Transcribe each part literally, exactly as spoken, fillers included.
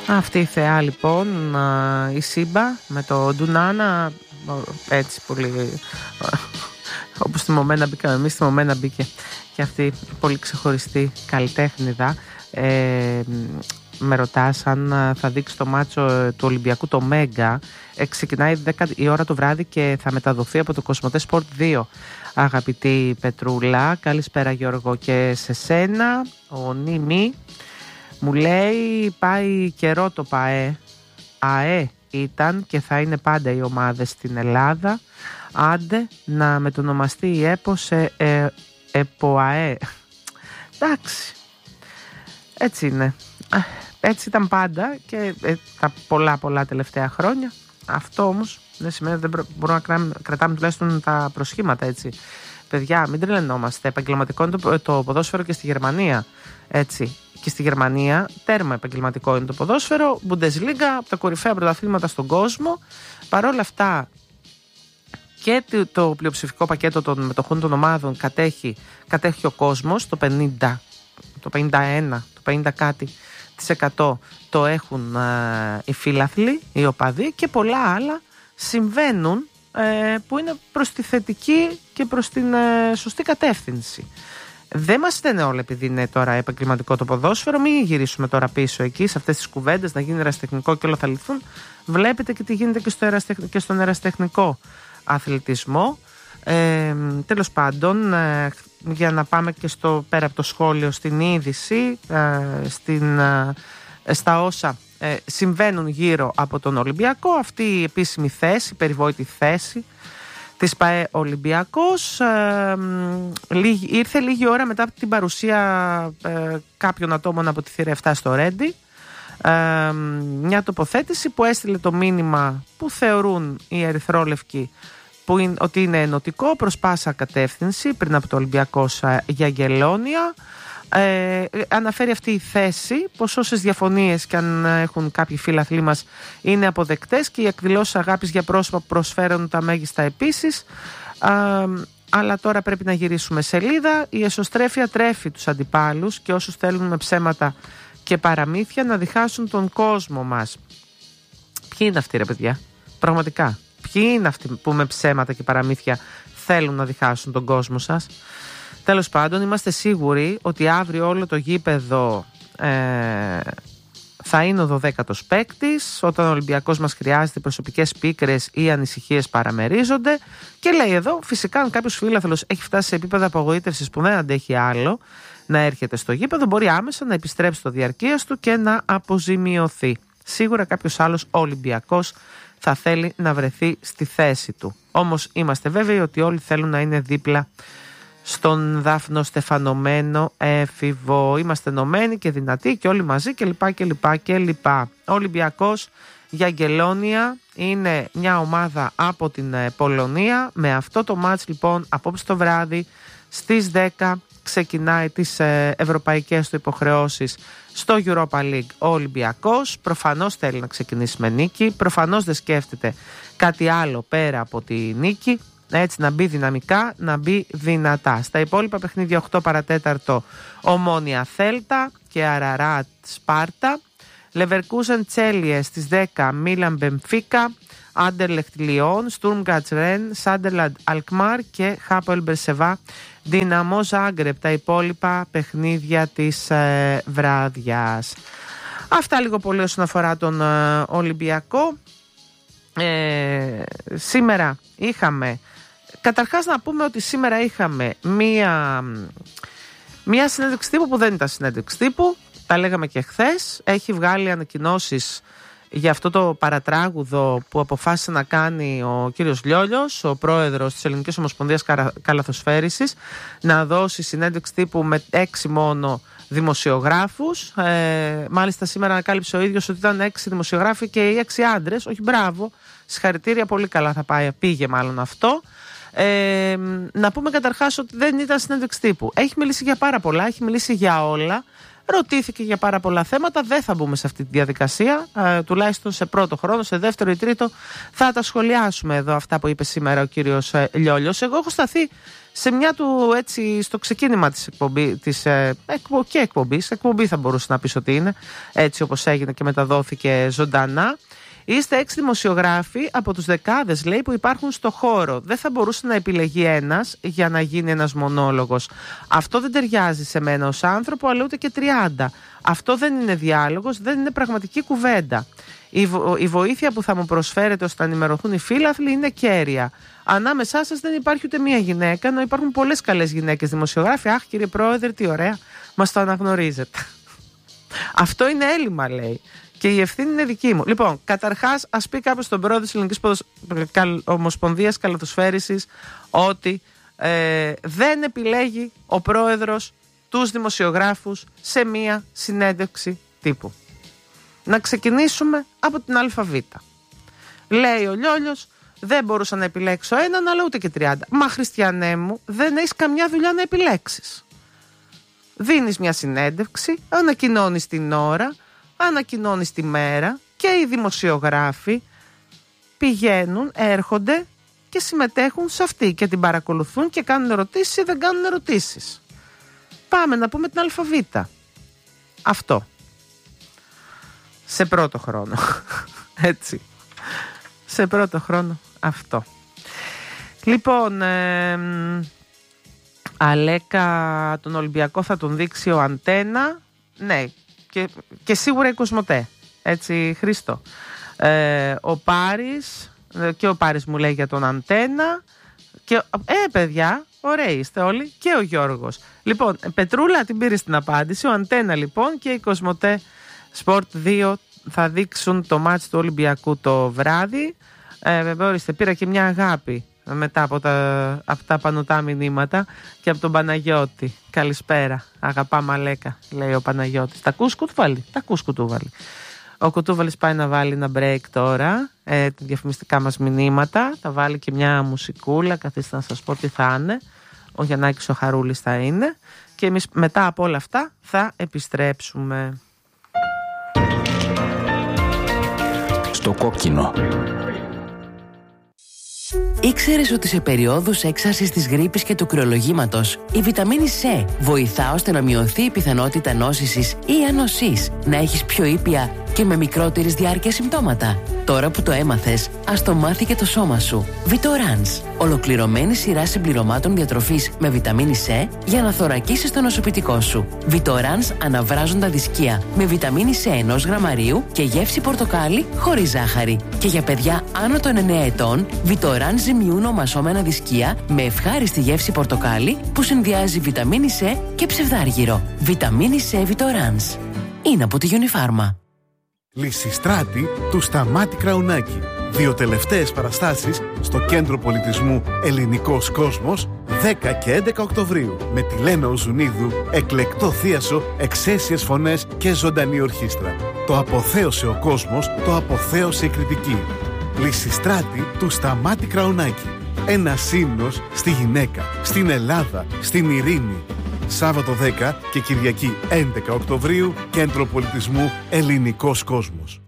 Αυτή η θεά λοιπόν, η Σύμπα με το Ντουνάνα, έτσι πολύ όπως στη Μομένα μπήκαμε εμείς, στη Μομένα μπήκε και αυτή πολύ ξεχωριστή καλλιτέχνηδα. ε, Με ρωτάς αν θα δείξει το μάτσο του Ολυμπιακού, το Μέγκα. ε, Ξεκινάει δέκα η ώρα το βράδυ και θα μεταδοθεί από το Κοσμοτέ Σπορτ δύο. Αγαπητή Πετρούλα, καλησπέρα Γιώργο και σε σένα. Ο Νίμη μου λέει πάει καιρό το ΠΑΕ. ΑΕ ήταν και θα είναι πάντα οι ομάδες στην Ελλάδα. Άντε να μετονομαστεί η ΕΠΟ σε ε, ΕΠΟΑΕ. Εντάξει, έτσι είναι. Έτσι ήταν πάντα και ε, τα πολλά πολλά τελευταία χρόνια. Αυτό όμως δεν σημαίνει ότι δεν μπορούμε να κρατάμε τουλάχιστον τα προσχήματα, έτσι. Παιδιά, μην τρελαινόμαστε. Επαγγελματικό είναι το, το ποδόσφαιρο και στη Γερμανία. Έτσι. Και στη Γερμανία τέρμα επαγγελματικό είναι το ποδόσφαιρο. Bundesliga, από τα κορυφαία πρωταθλήματα στον κόσμο. Παρ' όλα αυτά και το πλειοψηφικό πακέτο των μετοχών των ομάδων κατέχει, κατέχει ο κόσμος. Το πενήντα, το πενήντα ένα, το πενήντα κάτι της εκατό το έχουν ε, οι φίλαθλοι, οι οπαδοί, και πολλά άλλα συμβαίνουν ε, που είναι προς τη θετική και προς την ε, σωστή κατεύθυνση. Δεν μας στένε όλα επειδή είναι τώρα επαγγελματικό το ποδόσφαιρο. Μην γυρίσουμε τώρα πίσω εκεί σε αυτές τις κουβέντες να γίνει ερασιτεχνικό και όλα θα λυθούν. Βλέπετε και τι γίνεται και, στο ερασιτεχ... και στον ερασιτεχνικό αθλητισμό. Ε, τέλος πάντων, ε, για να πάμε και στο, πέρα από το σχόλιο, στην είδηση, ε, στην, ε, στα όσα ε, συμβαίνουν γύρω από τον Ολυμπιακό, αυτή η επίσημη θέση, η περιβόητη θέση της ΠΑΕ Ολυμπιακός ε, λίγη, ήρθε λίγη ώρα μετά την παρουσία ε, κάποιων ατόμων από τη θύρα επτά στο Ρέντι. Ε, μια τοποθέτηση που έστειλε το μήνυμα που θεωρούν οι ερυθρόλευκοι που είναι, ότι είναι ενωτικό προς πάσα κατεύθυνση πριν από το Ολυμπιακός για Αγγελόνια. Ε, αναφέρει αυτή η θέση πως όσες διαφωνίες και αν έχουν κάποιοι φίλαθλοι μας είναι αποδεκτές και οι εκδηλώσεις αγάπης για πρόσωπα που προσφέρουν τα μέγιστα επίσης. Ε, αλλά τώρα πρέπει να γυρίσουμε σελίδα. Η εσωστρέφεια τρέφει τους αντιπάλους και όσους θέλουν με ψέματα και παραμύθια να διχάσουν τον κόσμο μας. Ποιοι είναι αυτοί, ρε παιδιά, πραγματικά? Ποιοι είναι αυτοί που με ψέματα και παραμύθια θέλουν να διχάσουν τον κόσμο σας? Τέλος πάντων, είμαστε σίγουροι ότι αύριο όλο το γήπεδο ε, θα είναι ο δωδέκατος παίκτης. Όταν ο Ολυμπιακός μας χρειάζεται, προσωπικές πίκρες ή ανησυχίες παραμερίζονται. Και λέει εδώ, φυσικά αν κάποιος φίλαθλος έχει φτάσει σε επίπεδα απογοήτευσης που δεν αντέχει άλλο να έρχεται στο γήπεδο, μπορεί άμεσα να επιστρέψει στο διαρκείας του και να αποζημιωθεί. Σίγουρα κάποιος άλλος Ολυμπιακός θα θέλει να βρεθεί στη θέση του. Όμως είμαστε βέβαιοι ότι όλοι θέλουν να είναι δίπλα στον Δάφνο στεφανωμένο έφηβο. Είμαστε ενωμένοι και δυνατοί και όλοι μαζί κλπ. κλπ, κλπ. Ο Ολυμπιακός για Αγγελόνια είναι μια ομάδα από την Πολωνία. Με αυτό το μάτς λοιπόν απόψε το βράδυ στις δέκα ξεκινάει τις ευρωπαϊκές του υποχρεώσεις στο Europa League ο Ολυμπιακός. Προφανώς θέλει να ξεκινήσει με νίκη. Προφανώς δεν σκέφτεται κάτι άλλο πέρα από τη νίκη. Έτσι να μπει δυναμικά, να μπει δυνατά. Στα υπόλοιπα παιχνίδια οκτώ παρατέταρτο Ομόνια Θέλτα και Αραράτ Σπάρτα. Λεβερκούζεν Τσέλιε στις δέκα Μίλαν Μπενφίκα, Άντερλεχτ Λιόν, Στουρμγκαρτς Ρεν, Σάντερλαντ Αλκμάρ και Χάπολ Μπερσεβά Δυναμό Ζάγκρεπ. Τα υπόλοιπα παιχνίδια της ε, βράδιας. Αυτά λίγο πολύ όσον αφορά τον ε, Ολυμπιακό. Ε, σήμερα είχαμε, καταρχάς να πούμε ότι σήμερα είχαμε μία, μία συνέντευξη τύπου που δεν ήταν συνέντευξη τύπου, τα λέγαμε και χθες. Έχει βγάλει ανακοινώσεις για αυτό το παρατράγουδο που αποφάσισε να κάνει ο κύριος Λιόλιος, ο πρόεδρος της Ελληνικής Ομοσπονδίας Καλαθοσφαίρισης, να δώσει συνέντευξη τύπου με έξι μόνο δημοσιογράφους. Ε, μάλιστα σήμερα ανακάλυψε ο ίδιος ότι ήταν έξι δημοσιογράφοι και οι έξι άντρες. Όχι, μπράβο, συγχαρητήρια, πολύ καλά θα πάει, πήγε μάλλον αυτό. Ε, να πούμε καταρχάς ότι δεν ήταν συνέντευξη τύπου. Έχει μιλήσει για πάρα πολλά, έχει μιλήσει για όλα. ρωτήθηκε για πάρα πολλά θέματα. Δεν θα μπούμε σε αυτή τη διαδικασία, ε, τουλάχιστον σε πρώτο χρόνο. Σε δεύτερο ή τρίτο θα τα σχολιάσουμε εδώ αυτά που είπε σήμερα ο κύριος ε, Λιόλιος. Εγώ έχω σταθεί σε μια του έτσι στο ξεκίνημα της εκπομπής, της, ε, εκπο, και εκπομπής, εκπομπή θα μπορούσε να πεις ότι είναι, έτσι όπως έγινε και μεταδόθηκε ζωντανά. Είστε έξι δημοσιογράφοι από τους δεκάδες, λέει, που υπάρχουν στο χώρο. Δεν θα μπορούσε να επιλεγεί ένας για να γίνει ένας μονόλογος. Αυτό δεν ταιριάζει σε μένα ως άνθρωπο, αλλά ούτε και τριάντα. Αυτό δεν είναι διάλογος, δεν είναι πραγματική κουβέντα. Η, βο- η βοήθεια που θα μου προσφέρετε ώστε να ενημερωθούν οι φίλαθλοι είναι κέρια. Ανάμεσά σας δεν υπάρχει ούτε μία γυναίκα, ενώ υπάρχουν πολλές καλές γυναίκες δημοσιογράφοι. Αχ, κύριε Πρόεδρε, τι ωραία, μας το αναγνωρίζετε. Αυτό είναι έλλειμμα, λέει. Και η ευθύνη είναι δική μου. Λοιπόν, καταρχάς, ας πει κάποιος στον πρόεδρο της Ελληνικής Ποδοσ... Ομοσπονδίας Καλαθοσφαίρισης ότι ε, δεν επιλέγει ο πρόεδρος τους δημοσιογράφους σε μία συνέντευξη τύπου. Να ξεκινήσουμε από την ΑΒ. Λέει ο Λιόλιος, δεν μπορούσα να επιλέξω έναν, αλλά ούτε και τριάντα. Μα Χριστιανέ μου, δεν έχεις καμιά δουλειά να επιλέξεις. Δίνεις μια συνέντευξη, ανακοινώνεις την ώρα, ανακοινώνεις τη μέρα και οι δημοσιογράφοι πηγαίνουν, έρχονται και συμμετέχουν σε αυτή και την παρακολουθούν και κάνουν ερωτήσεις ή δεν κάνουν ερωτήσεις. Πάμε να πούμε την ΑΒ. Αυτό. Σε πρώτο χρόνο. Έτσι. Σε πρώτο χρόνο αυτό. Λοιπόν, ε, Αλέκα, τον Ολυμπιακό θα τον δείξει ο Αντένα. Ναι. Και, και σίγουρα η Κοσμοτέ. Έτσι, Χρήστο. Ε, ο Πάρης, και ο Πάρης μου λέει για τον Αντένα. Και, ε, παιδιά, ωραίοι είστε όλοι. Και ο Γιώργος. Λοιπόν, Πετρούλα την πήρε στην απάντηση. Ο Αντένα λοιπόν και η Κοσμοτέ Sport δύο θα δείξουν το μάτς του Ολυμπιακού το βράδυ. Ε, βέβαια, ορίστε, πήρα και μια αγάπη μετά από τα, από τα πανωτά μηνύματα και από τον Παναγιώτη. Καλησπέρα, αγαπάμε Αλέκα, λέει ο Παναγιώτης. Τα ακούς Κουτούβαλη, τα ακούς Κουτούβαλη. Ο Κουτούβαλης πάει να βάλει ένα break τώρα, ε, τα διαφημιστικά μας μηνύματα. Θα βάλει και μια μουσικούλα, καθίστε να σας πω τι θα είναι. Ο Γιαννάκης ο Χαρούλης θα είναι. Και εμείς μετά από όλα αυτά θα επιστρέψουμε. Στο κόκκινο. Ήξερες ότι σε περιόδους έξαρσης της γρίπης και του κρυολογήματος η βιταμίνη C βοηθά ώστε να μειωθεί η πιθανότητα νόσησης ή ανοσής, να έχεις πιο ήπια και με μικρότερης διάρκεια συμπτώματα? Τώρα που το έμαθες, ας το μάθει και το σώμα σου. Vitorans, ολοκληρωμένη σειρά συμπληρωμάτων διατροφής με βιταμίνη C για να θωρακίσεις το νοσοποιητικό σου. Vitorans αναβράζοντα δισκία με βιταμίνη C ενός γραμμαρίου και γεύση πορτοκάλι χωρίς ζάχαρη. Και για παιδιά άνω των εννέα ετών, Vitorans ζυμιούν ομασώμενα δισκία με ευχάριστη γεύση πορτοκάλι που συνδυάζει βιταμίνη C και ψευδάργυρο. Βιταμίνη C Vitorans. Είναι από τη Unifarma. Λυσιστράτη του Σταμάτη Κραουνάκη. Δύο τελευταίες παραστάσεις στο Κέντρο Πολιτισμού Ελληνικός Κόσμος δέκα και έντεκα Οκτωβρίου με τη Λένα Οζουνίδου, εκλεκτό θίασο, εξαίσιες φωνές και ζωντανή ορχήστρα. Το αποθέωσε ο κόσμος, το αποθέωσε η κριτική. Λυσιστράτη του Σταμάτη Κραουνάκη. Ένας ύμνος στη γυναίκα, στην Ελλάδα, στην ειρήνη. Σάββατο δέκα και Κυριακή έντεκα Οκτωβρίου, Κέντρο Πολιτισμού Ελληνικός Κόσμος.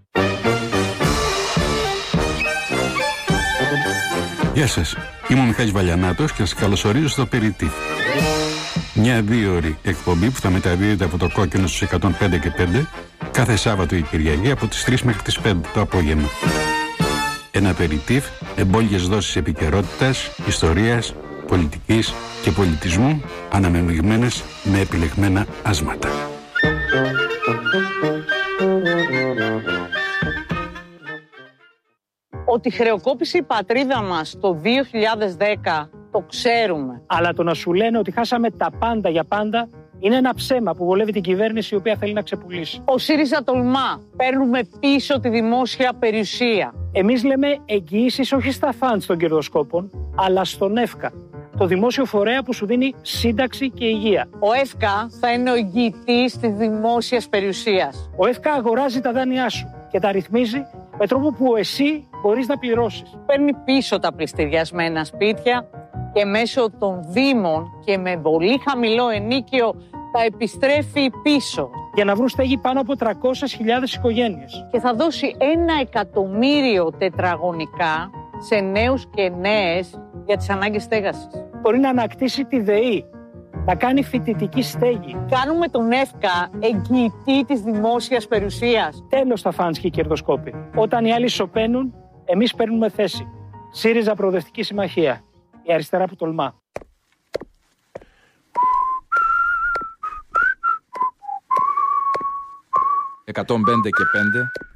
Γεια σας, είμαι ο Μιχάλης Βαλιανάτος και σας καλωσορίζω στο Περιτύφ. Μια δύο ώρη εκπομπή που θα μεταδίδεται από το Κόκκινο στους εκατόν πέντε και πέντε κάθε Σάββατο ή Κυριακή από τις τρεις μέχρι τις πέντε το απόγευμα. Ένα Περιτύφ, εμπόλιες δόσεις επικαιρότητας, ιστορίας, πολιτικής και πολιτισμού, αναμειγμένες με επιλεγμένα άσματα. Ότι χρεοκόπησε η πατρίδα μας το δύο χιλιάδες δέκα, το ξέρουμε. Αλλά το να σου λένε ότι χάσαμε τα πάντα για πάντα είναι ένα ψέμα που βολεύει την κυβέρνηση η οποία θέλει να ξεπουλήσει. Ο ΣΥΡΙΖΑ τολμά. Παίρνουμε πίσω τη δημόσια περιουσία. Εμείς λέμε εγγυήσεις όχι στα φαντς των κερδοσκόπων, αλλά στον ΕΦΚΑ, το δημόσιο φορέα που σου δίνει σύνταξη και υγεία. Ο ΕΦΚΑ θα είναι ο εγγυητής της δημόσιας περιουσίας. Ο ΕΦΚΑ αγοράζει τα δάνειά σου και τα ρυθμίζει με τρόπο που εσύ μπορείς να πληρώσεις. Παίρνει πίσω τα πληστηριασμένα σπίτια και μέσω των δήμων και με πολύ χαμηλό ενίκιο τα επιστρέφει πίσω. για να βρουν στέγη πάνω από τριακόσιες χιλιάδες οικογένειες. Και θα δώσει ένα εκατομμύριο τετραγωνικά σε νέους και νέες για τις ανάγκες στέγασης. Μπορεί να ανακτήσει τη ΔΕΗ, να κάνει φοιτητική στέγη. Κάνουμε τον ΕΦΚΑ εγγυητή της δημόσιας περιουσίας. Τέλος τα φανς και οι κερδοσκόποι. Όταν οι άλλοι σωπαίνουν, εμείς παίρνουμε θέση. ΣΥΡΙΖΑ Προοδευτική Συμμαχία. Η αριστερά που τολμά. εκατόν πέντε και πέντε